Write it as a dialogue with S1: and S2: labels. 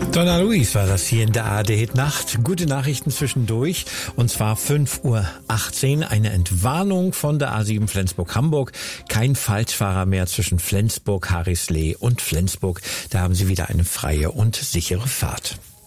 S1: Donna Luis war das hier in der ARD-Hit-Nacht. Gute Nachrichten zwischendurch. Und zwar 5:18 Uhr. Eine Entwarnung von der A7 Flensburg-Hamburg. Kein Falschfahrer mehr zwischen Flensburg, Harrislee und Flensburg. Da haben Sie wieder eine freie und sichere Fahrt.